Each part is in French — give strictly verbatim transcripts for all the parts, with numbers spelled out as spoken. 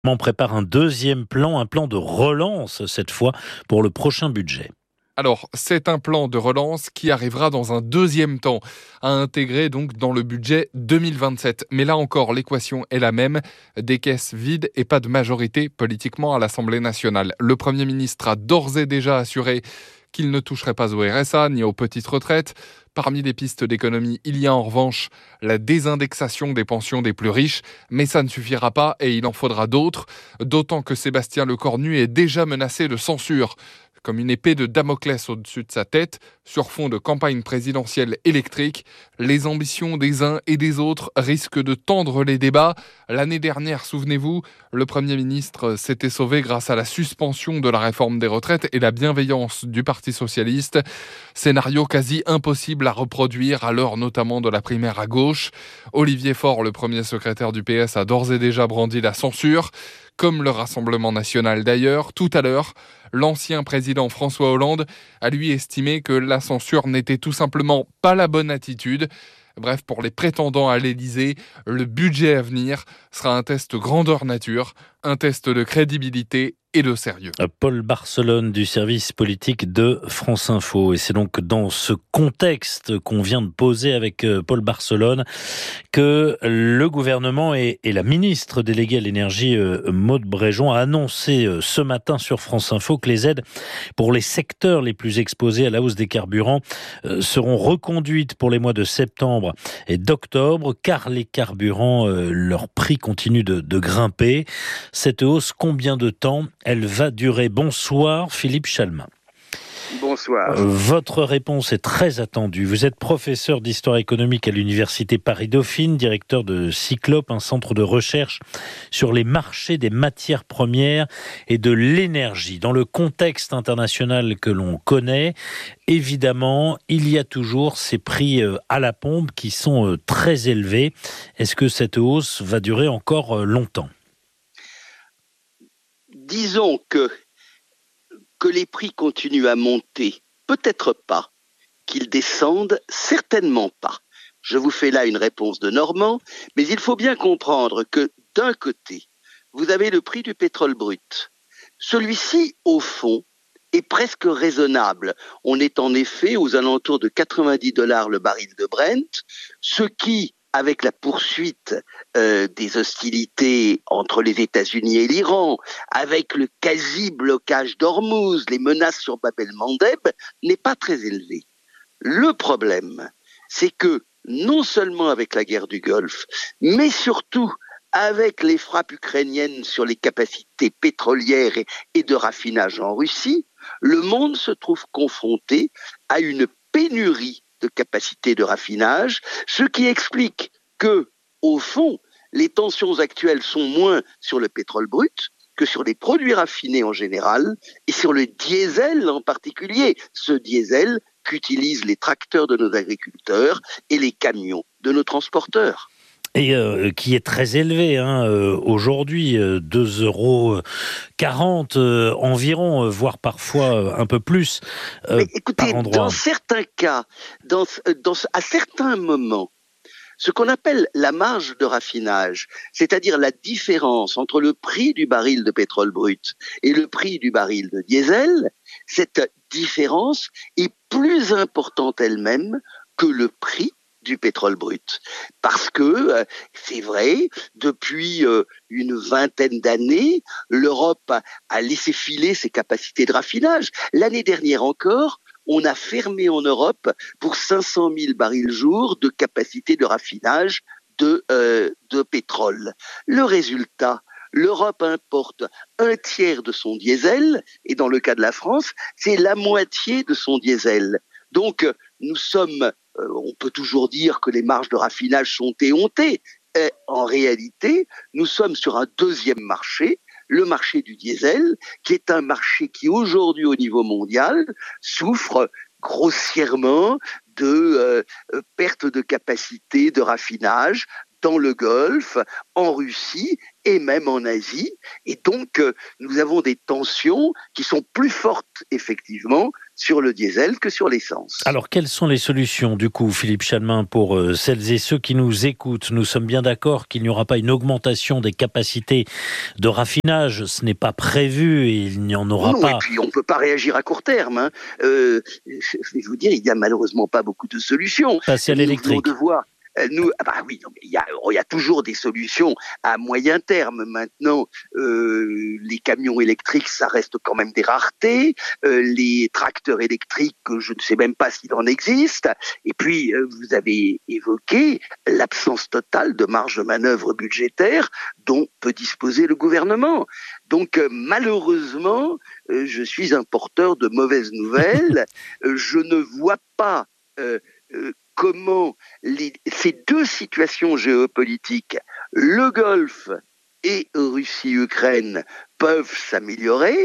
On prépare un deuxième plan, un plan de relance cette fois pour le prochain budget. Alors, c'est un plan de relance qui arrivera dans un deuxième temps, à intégrer donc dans le budget deux mille vingt-sept. Mais là encore, l'équation est la même, des caisses vides et pas de majorité politiquement à l'Assemblée nationale. Le Premier ministre a d'ores et déjà assuré qu'il ne toucherait pas au R S A ni aux petites retraites. Parmi les pistes d'économie, il y a en revanche la désindexation des pensions des plus riches, mais ça ne suffira pas et il en faudra d'autres, d'autant que Sébastien Lecornu est déjà menacé de censure, comme une épée de Damoclès au-dessus de sa tête, sur fond de campagne présidentielle électrique. Les ambitions des uns et des autres risquent de tendre les débats. L'année dernière, souvenez-vous, le Premier ministre s'était sauvé grâce à la suspension de la réforme des retraites et la bienveillance du Parti socialiste. Scénario quasi impossible à reproduire à l'heure notamment de la primaire à gauche. Olivier Faure, le premier secrétaire du P S, a d'ores et déjà brandi la censure, comme le Rassemblement national d'ailleurs. Tout à l'heure, l'ancien président François Hollande a lui estimé que la censure n'était tout simplement pas la bonne attitude. Bref, pour les prétendants à l'Élysée, le budget à venir sera un test grandeur nature, un test de crédibilité et de sérieux. Paul Barcelone du service politique de France Info. Et c'est donc dans ce contexte qu'on vient de poser avec Paul Barcelone que le gouvernement et, et la ministre déléguée à l'énergie, Maud Bréjon, a annoncé ce matin sur France Info que les aides pour les secteurs les plus exposés à la hausse des carburants seront reconduites pour les mois de septembre et d'octobre, car les carburants, leur prix continue de, de grimper. Cette hausse, combien de temps elle va durer? Bonsoir Philippe Chalmin. Bonsoir. Votre réponse est très attendue. Vous êtes professeur d'histoire économique à l'université Paris-Dauphine, directeur de Cyclope, un centre de recherche sur les marchés des matières premières et de l'énergie. Dans le contexte international que l'on connaît, évidemment, il y a toujours ces prix à la pompe qui sont très élevés. Est-ce que cette hausse va durer encore longtemps ? Disons que, que les prix continuent à monter, peut-être pas. Qu'ils descendent, certainement pas. Je vous fais là une réponse de Normand, mais il faut bien comprendre que d'un côté, vous avez le prix du pétrole brut. Celui-ci, au fond, est presque raisonnable. On est en effet aux alentours de quatre-vingt-dix dollars le baril de Brent, ce qui, avec la poursuite euh, des hostilités entre les États-Unis et l'Iran, avec le quasi-blocage d'Ormuz, les menaces sur Bab el-Mandeb, n'est pas très élevé. Le problème, c'est que non seulement avec la guerre du Golfe, mais surtout avec les frappes ukrainiennes sur les capacités pétrolières et, et de raffinage en Russie, le monde se trouve confronté à une pénurie de capacité de raffinage, ce qui explique que, au fond, les tensions actuelles sont moins sur le pétrole brut que sur les produits raffinés en général et sur le diesel en particulier, ce diesel qu'utilisent les tracteurs de nos agriculteurs et les camions de nos transporteurs. Et euh, qui est très élevé hein, euh, aujourd'hui, euh, deux euros quarante euh, environ, euh, voire parfois euh, un peu plus euh, Mais écoutez, par endroit. Dans certains cas, dans, dans, à certains moments, ce qu'on appelle la marge de raffinage, c'est-à-dire la différence entre le prix du baril de pétrole brut et le prix du baril de diesel, cette différence est plus importante elle-même que le prix du pétrole brut. Parce que, euh, c'est vrai, depuis euh, une vingtaine d'années, l'Europe a, a laissé filer ses capacités de raffinage. L'année dernière encore, on a fermé en Europe pour cinq cent mille barils jour de capacité de raffinage de, euh, de pétrole. Le résultat, l'Europe importe un tiers de son diesel, et dans le cas de la France, c'est la moitié de son diesel. Donc, nous sommes Euh, on peut toujours dire que les marges de raffinage sont éhontées. Et en réalité, nous sommes sur un deuxième marché, le marché du diesel, qui est un marché qui aujourd'hui au niveau mondial souffre grossièrement de euh, perte de capacité de raffinage dans le Golfe, en Russie et même en Asie. Et donc, euh, nous avons des tensions qui sont plus fortes, effectivement, sur le diesel que sur l'essence. Alors, quelles sont les solutions, du coup, Philippe Chalmin, pour euh, celles et ceux qui nous écoutent? Nous sommes bien d'accord qu'il n'y aura pas une augmentation des capacités de raffinage. Ce n'est pas prévu et il n'y en aura non, pas. Et puis, on ne peut pas réagir à court terme. Hein. Euh, je vais vous dire, il n'y a malheureusement pas beaucoup de solutions. Passer à l'électrique. Nous devoir Nous, ah bah oui, non, mais il y a, il y a toujours des solutions à moyen terme. Maintenant, euh, les camions électriques, ça reste quand même des raretés. Euh, les tracteurs électriques, je ne sais même pas s'il en existe. Et puis, euh, vous avez évoqué l'absence totale de marge de manœuvre budgétaire dont peut disposer le gouvernement. Donc, euh, malheureusement, euh, je suis un porteur de mauvaises nouvelles. Euh, je ne vois pas euh, euh, comment les, ces deux situations géopolitiques, le Golfe et Russie-Ukraine, peuvent s'améliorer.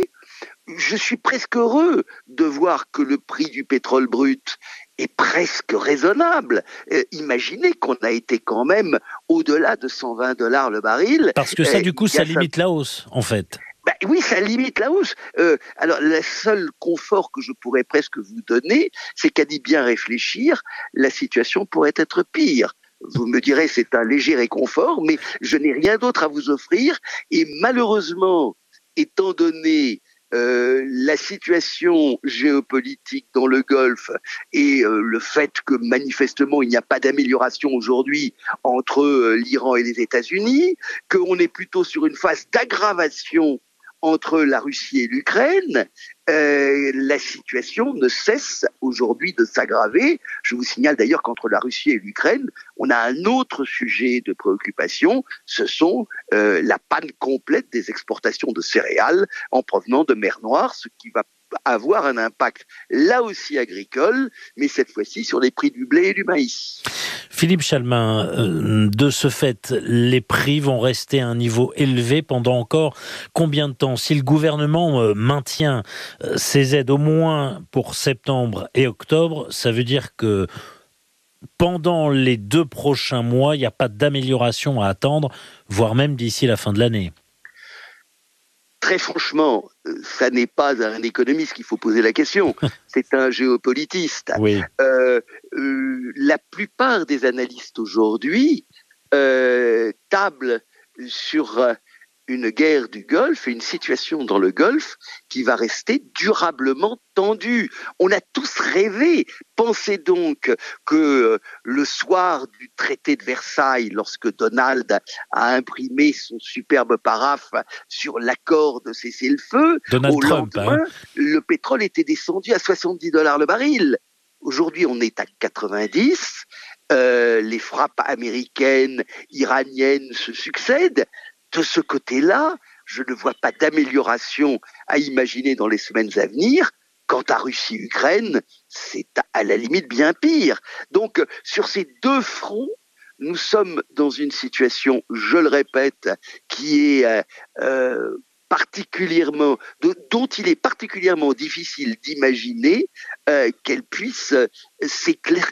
Je suis presque heureux de voir que le prix du pétrole brut est presque raisonnable. Euh, imaginez qu'on a été quand même au-delà de cent vingt dollars le baril. Parce que ça, euh, du coup, ça limite ça... la hausse, en fait. Ben oui, ça limite la hausse. Euh, alors, le seul confort que je pourrais presque vous donner, c'est qu'à d'y bien réfléchir, la situation pourrait être pire. Vous me direz, c'est un léger réconfort, mais je n'ai rien d'autre à vous offrir. Et malheureusement, étant donné euh, la situation géopolitique dans le Golfe et euh, le fait que manifestement il n'y a pas d'amélioration aujourd'hui entre euh, l'Iran et les États-Unis, qu'on est plutôt sur une phase d'aggravation entre la Russie et l'Ukraine, euh, la situation ne cesse aujourd'hui de s'aggraver. Je vous signale d'ailleurs qu'entre la Russie et l'Ukraine, on a un autre sujet de préoccupation, ce sont euh, la panne complète des exportations de céréales en provenant de mer Noire, ce qui va avoir un impact là aussi agricole, mais cette fois-ci sur les prix du blé et du maïs. Philippe Chalmin, euh, de ce fait, les prix vont rester à un niveau élevé pendant encore combien de temps? Si le gouvernement euh, maintient euh, ces aides au moins pour septembre et octobre, ça veut dire que pendant les deux prochains mois, il n'y a pas d'amélioration à attendre, voire même d'ici la fin de l'année. Très franchement, ça n'est pas à un économiste qu'il faut poser la question, c'est un géopolitiste. Oui. Euh, euh, la plupart des analystes aujourd'hui euh, tablent sur une guerre du Golfe et une situation dans le Golfe qui va rester durablement tendue. On a tous rêvé. Pensez donc que le soir du traité de Versailles, lorsque Donald a imprimé son superbe paraphe sur l'accord de cessez-le-feu, Donald au Trump, lendemain, hein. le pétrole était descendu à soixante-dix dollars le baril. Aujourd'hui, on est à quatre-vingt-dix. Euh, les frappes américaines, iraniennes se succèdent. De ce côté-là, je ne vois pas d'amélioration à imaginer dans les semaines à venir. Quant à Russie-Ukraine, c'est à la limite bien pire. Donc, sur ces deux fronts, nous sommes dans une situation, je le répète, qui est euh, particulièrement, de, dont il est particulièrement difficile d'imaginer euh, qu'elle puisse s'éclair,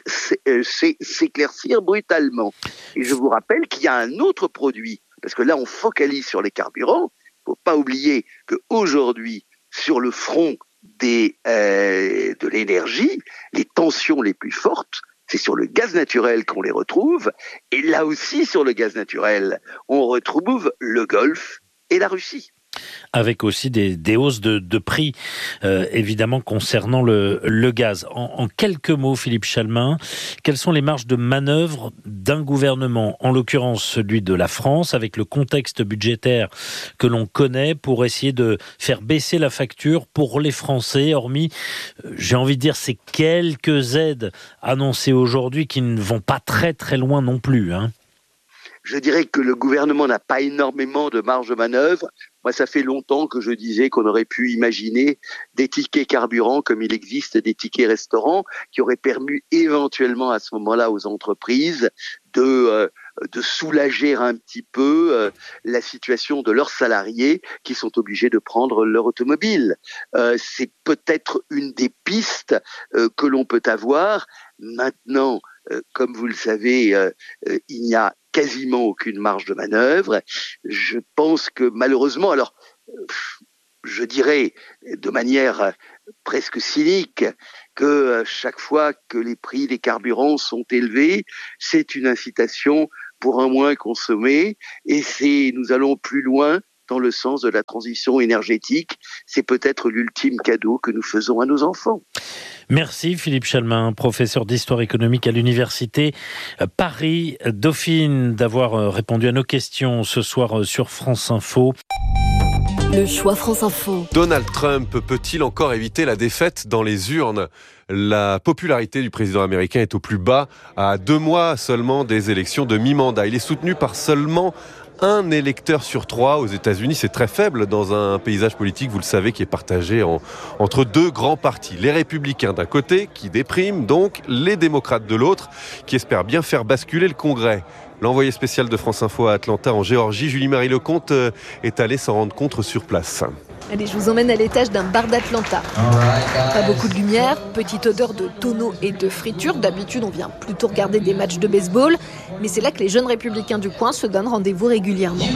s'éclaircir brutalement. Et je vous rappelle qu'il y a un autre produit, parce que là on focalise sur les carburants, il ne faut pas oublier qu'aujourd'hui, sur le front des, euh, de l'énergie, les tensions les plus fortes, c'est sur le gaz naturel qu'on les retrouve, et là aussi sur le gaz naturel, on retrouve le Golfe et la Russie. Avec aussi des, des hausses de, de prix, euh, évidemment, concernant le, le gaz. En, en quelques mots, Philippe Chalmin, quelles sont les marges de manœuvre d'un gouvernement, en l'occurrence celui de la France, avec le contexte budgétaire que l'on connaît, pour essayer de faire baisser la facture pour les Français, hormis, euh, j'ai envie de dire, ces quelques aides annoncées aujourd'hui qui ne vont pas très très loin non plus, hein. Je dirais que le gouvernement n'a pas énormément de marge de manœuvre. Moi, ça fait longtemps que je disais qu'on aurait pu imaginer des tickets carburant comme il existe des tickets restaurants qui auraient permis éventuellement à ce moment-là aux entreprises de, euh, de soulager un petit peu euh, la situation de leurs salariés qui sont obligés de prendre leur automobile. Euh, c'est peut-être une des pistes euh, que l'on peut avoir. Maintenant, euh, comme vous le savez, euh, euh, il n'y a quasiment aucune marge de manœuvre. Je pense que malheureusement, alors je dirais de manière presque cynique que chaque fois que les prix des carburants sont élevés, c'est une incitation pour un moins consommer, et c'est, nous allons plus loin dans le sens de la transition énergétique. C'est peut-être l'ultime cadeau que nous faisons à nos enfants. Merci Philippe Chalmin, professeur d'histoire économique à l'université Paris-Dauphine, d'avoir répondu à nos questions ce soir sur France Info. Le choix France Info. Donald Trump peut-il encore éviter la défaite dans les urnes ? La popularité du président américain est au plus bas à deux mois seulement des élections de mi-mandat. Il est soutenu par seulement un électeur sur trois aux États-Unis. C'est très faible dans un paysage politique, vous le savez, qui est partagé en, entre deux grands partis. Les républicains d'un côté, qui dépriment donc, les démocrates de l'autre, qui espèrent bien faire basculer le Congrès. L'envoyé spécial de France Info à Atlanta, en Géorgie, Julie-Marie Lecomte, est allée s'en rendre compte sur place. Allez, je vous emmène à l'étage d'un bar d'Atlanta. Pas beaucoup de lumière, petite odeur de tonneau et de friture. D'habitude, on vient plutôt regarder des matchs de baseball. Mais c'est là que les jeunes républicains du coin se donnent rendez-vous régulièrement.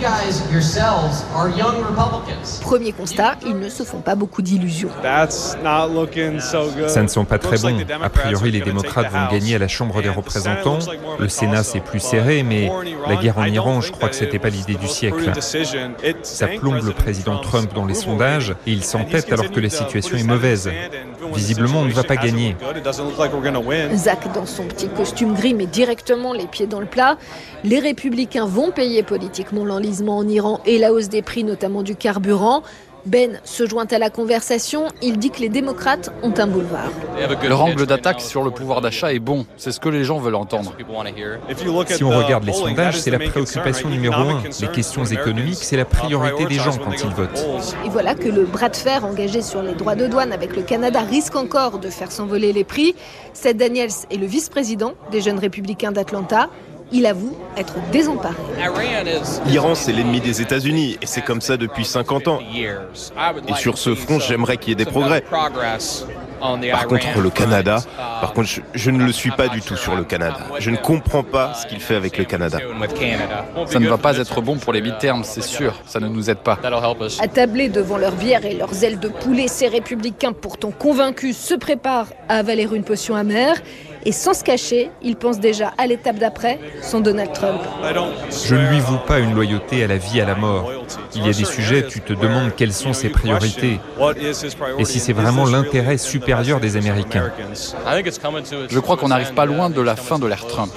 Premier constat, ils ne se font pas beaucoup d'illusions. Ça ne sent pas très bon. A priori, les démocrates vont gagner à la Chambre des représentants. Le Sénat, c'est plus serré, mais la guerre en Iran, je crois que c'était pas l'idée du siècle. Ça plombe le président Trump dans les sondages et il s'entête alors que la situation est mauvaise. Visiblement, on ne va pas gagner. Zach, dans son petit costume gris, met directement les pieds dans le plat. Les républicains vont payer politiquement l'enlisement en Iran et la hausse des prix, notamment du carburant. Ben se joint à la conversation, il dit que les démocrates ont un boulevard. Leur angle d'attaque sur le pouvoir d'achat est bon, c'est ce que les gens veulent entendre. Si on regarde les sondages, c'est la préoccupation numéro un. Les questions économiques, c'est la priorité des gens quand ils votent. Et voilà que le bras de fer engagé sur les droits de douane avec le Canada risque encore de faire s'envoler les prix. Seth Daniels est le vice-président des jeunes républicains d'Atlanta. Il avoue être désemparé. L'Iran, c'est l'ennemi des États-Unis, et c'est comme ça depuis cinquante ans. Et sur ce front, j'aimerais qu'il y ait des progrès. Par contre, le Canada, par contre, je, je ne le suis pas du tout sur le Canada. Je ne comprends pas ce qu'il fait avec le Canada. Ça ne va pas être bon pour les midterms, c'est sûr. Ça ne nous aide pas. Attablés devant leur bière et leurs ailes de poulet, ces républicains pourtant convaincus se préparent à avaler une potion amère. Et sans se cacher, ils pensent déjà à l'étape d'après, son Donald Trump. Je ne lui voue pas une loyauté à la vie, à la mort. Il y a des sujets, tu te demandes quelles sont ses priorités. Et si c'est vraiment l'intérêt supérieur des Américains. Je crois qu'on n'arrive pas loin de la fin de l'ère Trump.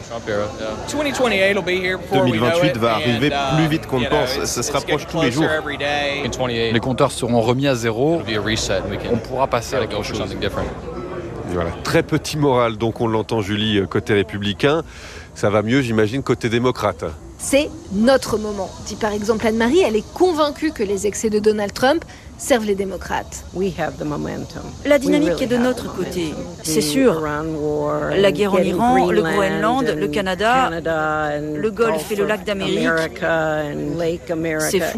deux mille vingt-huit va arriver plus vite qu'on ne pense. Ça se rapproche tous les jours. Les compteurs seront remis à zéro. On pourra passer à autre chose. Voilà, très petit moral, donc on l'entend Julie, côté républicain. Ça va mieux, j'imagine, côté démocrate. C'est notre moment, dit par exemple Anne-Marie. Elle est convaincue que les excès de Donald Trump servent les démocrates. La dynamique est de notre côté, c'est sûr. La guerre en Iran, le Groenland, le Canada, le Golfe et le lac d'Amérique, c'est fou.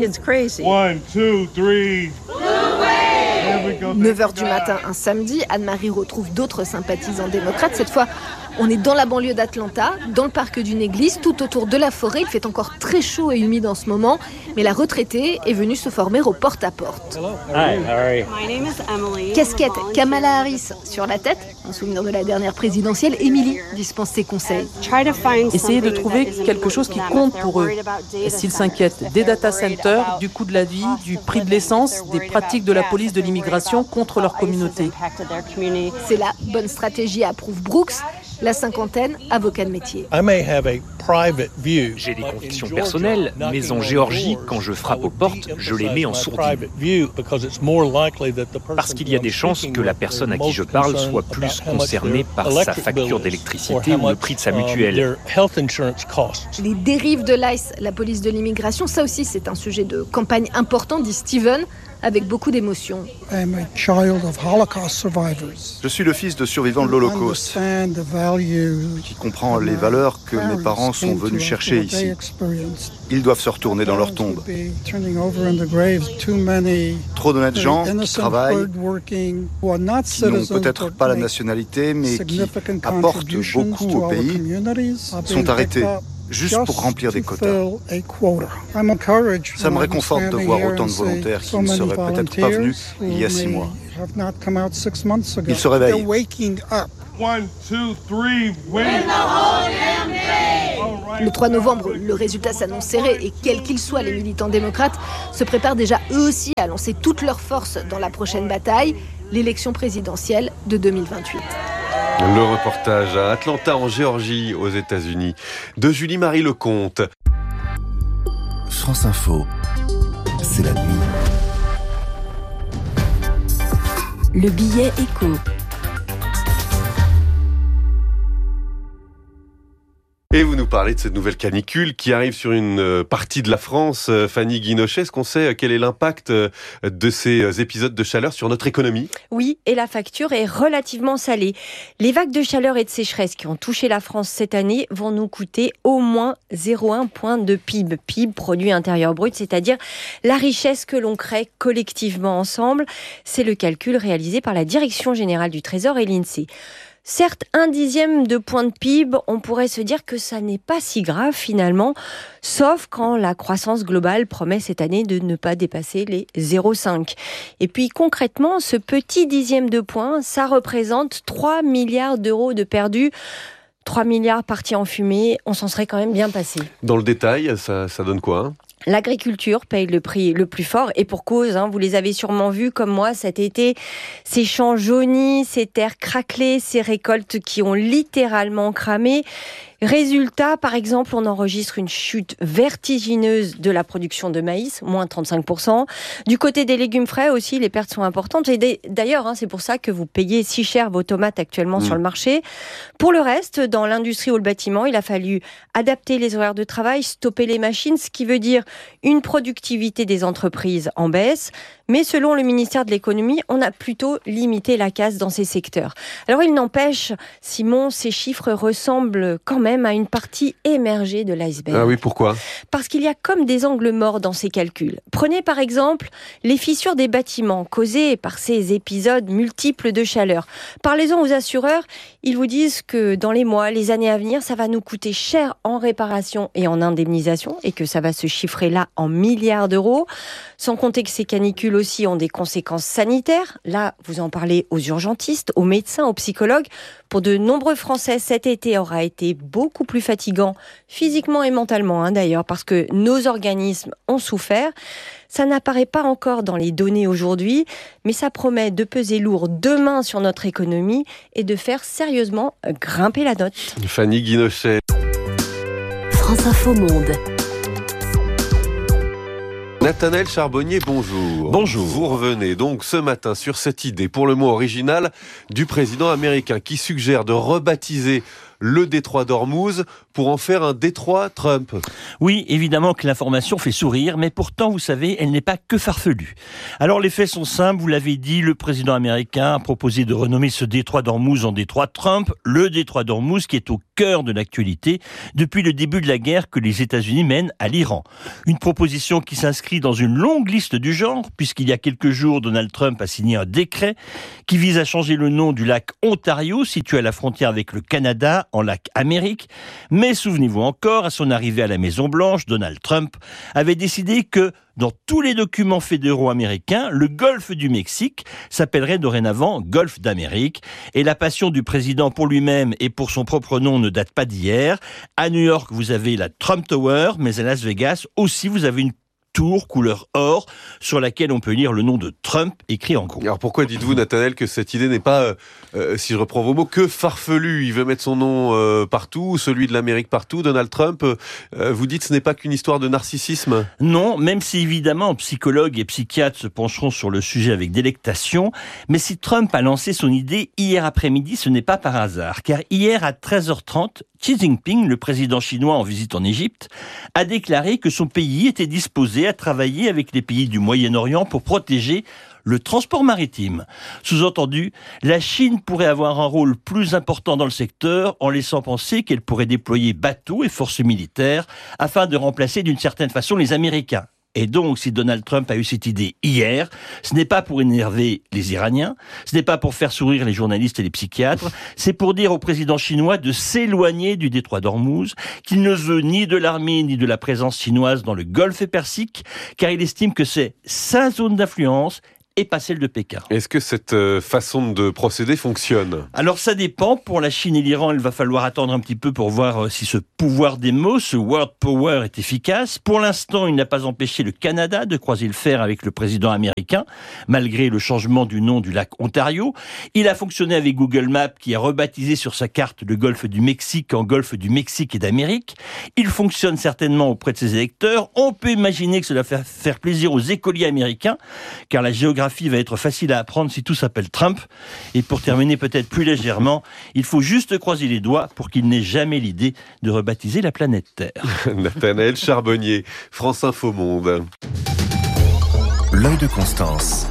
neuf heures du matin, un samedi, Anne-Marie retrouve d'autres sympathisants démocrates. Cette fois, on est dans la banlieue d'Atlanta, dans le parc d'une église, tout autour de la forêt. Il fait encore très chaud et humide en ce moment, mais la retraitée est venue se former au porte-à-porte. Casquette Kamala Harris sur la tête, un souvenir de la dernière présidentielle. Emily dispense ses conseils. Essayez de trouver quelque chose qui compte pour eux. S'ils s'inquiètent des data centers, du coût de la vie, du prix de l'essence, des pratiques de la police de l'immigration contre leur communauté. C'est la bonne stratégie, approuve Brooks, la cinquantaine, avocat de métier. J'ai des convictions personnelles, mais en Géorgie, quand je frappe aux portes, je les mets en sourdine. Parce qu'il y a des chances que la personne à qui je parle soit plus concernée par sa facture d'électricité ou le prix de sa mutuelle. Les dérives de l'I C E, la police de l'immigration, ça aussi c'est un sujet de campagne important, dit Steven, avec beaucoup d'émotion. Je suis le fils de survivants de l'Holocauste, qui comprend les valeurs que mes parents sont venus chercher ici. Ils doivent se retourner dans leur tombe. Trop d'honnêtes gens qui travaillent, qui n'ont peut-être pas la nationalité, mais qui apportent beaucoup au pays, sont arrêtés. juste pour remplir des quotas. Ça me réconforte de voir autant de volontaires qui ne seraient peut-être pas venus il y a six mois. Ils se réveillent. Le trois novembre, le résultat s'annonce serré et quels qu'ils soient, les militants démocrates se préparent déjà eux aussi à lancer toutes leurs forces dans la prochaine bataille, l'élection présidentielle de deux mille vingt-huit. Le reportage à Atlanta en Géorgie aux États-Unis de Julie-Marie Lecomte. France Info, c'est la nuit. Le billet écho. Et vous nous parlez de cette nouvelle canicule qui arrive sur une partie de la France. Fanny Guinochet, est-ce qu'on sait quel est l'impact de ces épisodes de chaleur sur notre économie ? Oui, et la facture est relativement salée. Les vagues de chaleur et de sécheresse qui ont touché la France cette année vont nous coûter au moins zéro virgule un point de P I B. P I B, produit intérieur brut, c'est-à-dire la richesse que l'on crée collectivement ensemble. C'est le calcul réalisé par la Direction générale du Trésor et l'INSEE. Certes, un dixième de point de P I B, on pourrait se dire que ça n'est pas si grave finalement, sauf quand la croissance globale promet cette année de ne pas dépasser les zéro virgule cinq. Et puis concrètement, ce petit dixième de point, ça représente trois milliards d'euros de perdus. trois milliards partis en fumée, on s'en serait quand même bien passé. Dans le détail, ça, ça donne quoi hein ? L'agriculture paye le prix le plus fort et pour cause, hein, vous les avez sûrement vus comme moi cet été, ces champs jaunis, ces terres craquelées, ces récoltes qui ont littéralement cramé. Résultat, par exemple, on enregistre une chute vertigineuse de la production de maïs, moins trente-cinq pour cent. Du côté des légumes frais aussi, les pertes sont importantes. Et d'ailleurs, hein, c'est pour ça que vous payez si cher vos tomates actuellement mmh. sur le marché. Pour le reste, dans l'industrie ou le bâtiment, il a fallu adapter les horaires de travail, stopper les machines, ce qui veut dire une productivité des entreprises en baisse. Mais selon le ministère de l'économie, on a plutôt limité la casse dans ces secteurs. Alors il n'empêche, Simon, ces chiffres ressemblent quand même à une partie émergée de l'iceberg. Ah oui, pourquoi ? Parce qu'il y a comme des angles morts dans ces calculs. Prenez par exemple les fissures des bâtiments causées par ces épisodes multiples de chaleur. Parlez-en aux assureurs, ils vous disent que dans les mois, les années à venir, ça va nous coûter cher en réparation et en indemnisation et que ça va se chiffrer là en milliards d'euros. Sans compter que ces canicules aussi ont des conséquences sanitaires. Là, vous en parlez aux urgentistes, aux médecins, aux psychologues. Pour de nombreux Français, cet été aura été beaucoup plus fatigant, physiquement et mentalement hein, d'ailleurs, parce que nos organismes ont souffert. Ça n'apparaît pas encore dans les données aujourd'hui, mais ça promet de peser lourd demain sur notre économie et de faire sérieusement grimper la note. Fanny Guinochet. France Info Monde. Nathanaël Charbonnier, bonjour. Bonjour. Vous revenez donc ce matin sur cette idée, pour le mot original, du président américain qui suggère de rebaptiser le détroit d'Ormuz pour en faire un détroit Trump. Oui, évidemment que l'information fait sourire, mais pourtant, vous savez, elle n'est pas que farfelue. Alors, les faits sont simples, vous l'avez dit, le président américain a proposé de renommer ce détroit d'Ormuz en détroit Trump, le détroit d'Ormuz qui est au cœur de l'actualité depuis le début de la guerre que les États-Unis mènent à l'Iran. Une proposition qui s'inscrit dans une longue liste du genre, puisqu'il y a quelques jours, Donald Trump a signé un décret qui vise à changer le nom du lac Ontario, situé à la frontière avec le Canada, en lac Amérique. Mais souvenez-vous encore, à son arrivée à la Maison-Blanche, Donald Trump avait décidé que dans tous les documents fédéraux américains, le golfe du Mexique s'appellerait dorénavant golfe d'Amérique. Et la passion du président pour lui-même et pour son propre nom ne date pas d'hier. À New York, vous avez la Trump Tower, mais à Las Vegas aussi, vous avez une tour couleur or sur laquelle on peut lire le nom de Trump écrit en gros. Alors pourquoi dites-vous, Nathanaël, que cette idée n'est pas, euh, euh, si je reprends vos mots, que farfelue ? Il veut mettre son nom euh, partout, celui de l'Amérique partout, Donald Trump. Euh, vous dites que ce n'est pas qu'une histoire de narcissisme ? Non, même si évidemment psychologues et psychiatres se pencheront sur le sujet avec délectation, mais si Trump a lancé son idée hier après-midi, ce n'est pas par hasard, car hier à treize heures trente, Xi Jinping, le président chinois en visite en Égypte, a déclaré que son pays était disposé à travailler avec les pays du Moyen-Orient pour protéger le transport maritime. Sous-entendu, la Chine pourrait avoir un rôle plus important dans le secteur en laissant penser qu'elle pourrait déployer bateaux et forces militaires afin de remplacer d'une certaine façon les Américains. Et donc, si Donald Trump a eu cette idée hier, ce n'est pas pour énerver les Iraniens, ce n'est pas pour faire sourire les journalistes et les psychiatres, c'est pour dire au président chinois de s'éloigner du détroit d'Ormuz, qu'il ne veut ni de l'armée ni de la présence chinoise dans le Golfe Persique, car il estime que c'est sa zone d'influence et pas celle de Pékin. Est-ce que cette euh, façon de procéder fonctionne ? Alors ça dépend. Pour la Chine et l'Iran, il va falloir attendre un petit peu pour voir euh, si ce pouvoir des mots, ce word power, est efficace. Pour l'instant, il n'a pas empêché le Canada de croiser le fer avec le président américain, malgré le changement du nom du lac Ontario. Il a fonctionné avec Google Maps, qui a rebaptisé sur sa carte le golfe du Mexique en golfe du Mexique et d'Amérique. Il fonctionne certainement auprès de ses électeurs. On peut imaginer que cela va faire plaisir aux écoliers américains, car la géographie va être facile à apprendre si tout s'appelle Trump. Et pour terminer peut-être plus légèrement, il faut juste croiser les doigts pour qu'il n'ait jamais l'idée de rebaptiser la planète Terre. Nathanaël Charbonnier, France Info Monde. L'œil de Constance.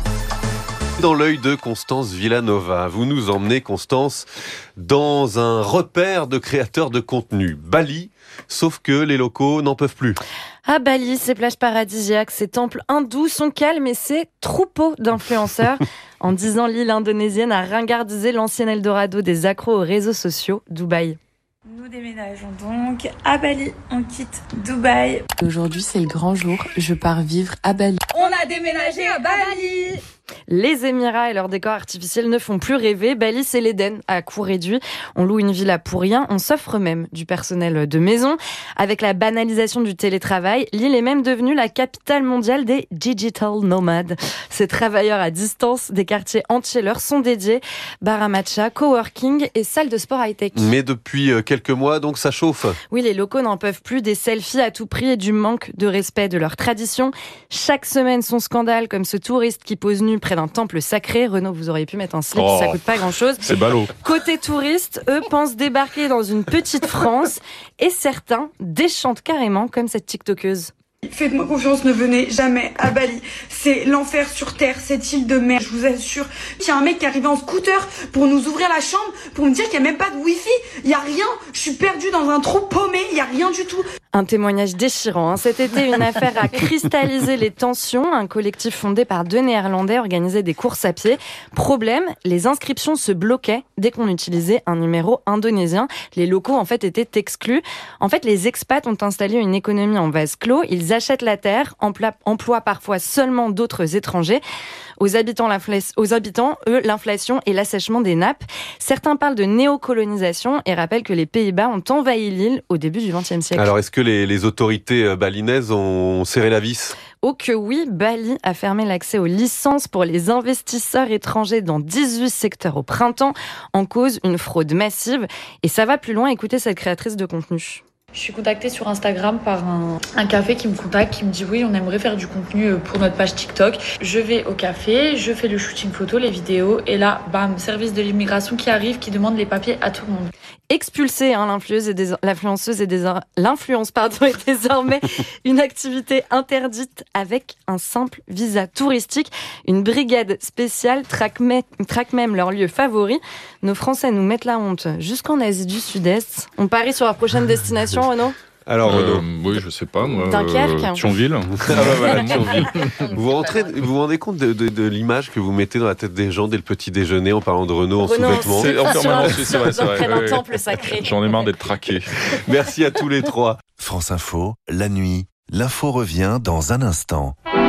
Dans l'œil de Constance Villanova, vous nous emmenez, Constance, dans un repère de créateurs de contenu, Bali, sauf que les locaux n'en peuvent plus. À Bali, ces plages paradisiaques, ces temples hindous sont calmes et ces troupeaux d'influenceurs. En dix ans, l'île indonésienne a ringardisé l'ancien Eldorado des accros aux réseaux sociaux, Dubaï. Nous déménageons donc à Bali, on quitte Dubaï. Aujourd'hui, c'est le grand jour, je pars vivre à Bali. On a déménagé à Bali. Les Émirats et leurs décors artificiels ne font plus rêver. Bali, c'est l'Éden à coût réduit. On loue une villa pour rien, on s'offre même du personnel de maison. Avec la banalisation du télétravail, l'île est même devenue la capitale mondiale des digital nomades. Ces travailleurs à distance, des quartiers entiers leur sont dédiés. Bar à matcha, coworking et salle de sport high-tech. Mais depuis quelques mois, donc, ça chauffe. Oui, les locaux n'en peuvent plus, des selfies à tout prix et du manque de respect de leurs traditions. Chaque semaine, son scandale, comme ce touriste qui pose nu près d'un temple sacré. Renaud, vous auriez pu mettre un slip, oh, ça coûte pas grand-chose. C'est ballot. Côté touristes, eux pensent débarquer dans une petite France et certains déchantent carrément comme cette tiktokeuse. Faites-moi confiance, ne venez jamais à Bali. C'est l'enfer sur terre, cette île de mer. Je vous assure qu'il y a un mec qui est arrivé en scooter pour nous ouvrir la chambre, pour me dire qu'il n'y a même pas de wifi. Il n'y a rien. Je suis perdue dans un trou paumé. Il n'y a rien du tout. Un témoignage déchirant. Hein. Cet été, une affaire a cristallisé les tensions. Un collectif fondé par deux Néerlandais organisait des courses à pied. Problème, les inscriptions se bloquaient dès qu'on utilisait un numéro indonésien. Les locaux, en fait, étaient exclus. En fait, les expats ont installé une économie en vase clos. Ils achètent la terre, emploient parfois seulement d'autres étrangers. Aux habitants, aux habitants, eux, l'inflation et l'assèchement des nappes. Certains parlent de néocolonisation et rappellent que les Pays-Bas ont envahi l'île au début du vingtième siècle. Alors, est-ce que les, les autorités balinaises ont serré la vis ? Oh que oui, Bali a fermé l'accès aux licences pour les investisseurs étrangers dans dix-huit secteurs au printemps, en cause une fraude massive. Et ça va plus loin, écoutez cette créatrice de contenu. Je suis contactée sur Instagram par un, un café qui me contacte, qui me dit oui, on aimerait faire du contenu pour notre page TikTok. Je vais au café, je fais le shooting photo, les vidéos, et là, bam, service de l'immigration qui arrive, qui demande les papiers à tout le monde. Expulsée, hein, l'influenceuse est, dés... l'influenceuse est, dés... L'influence, pardon, est désormais une activité interdite avec un simple visa touristique. Une brigade spéciale traque, me... traque même leur lieu favori. Nos Français nous mettent la honte jusqu'en Asie du Sud-Est. On parie sur la prochaine destination, Renaud ? Alors, euh, oui, je sais pas, moi. Dunkerque. Euh, Thionville. Ah bah voilà, Thionville. Vous, rentrez, vous vous rendez compte de, de, de l'image que vous mettez dans la tête des gens dès le petit déjeuner en parlant de Renaud en sous-vêtements ? C'est en permanence, c'est vrai, c'est vrai. Près d'un ouais, temple sacré. J'en ai marre d'être traqué. Merci à tous les trois. France Info, la nuit, l'info revient dans un instant.